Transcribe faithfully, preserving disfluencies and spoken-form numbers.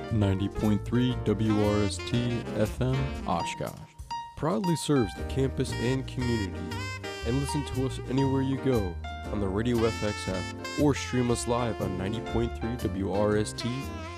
ninety point three W R S T F M Oshkosh proudly serves the campus and community. And listen to us anywhere you go on the Radio F X app or stream us live on ninety point three W R S T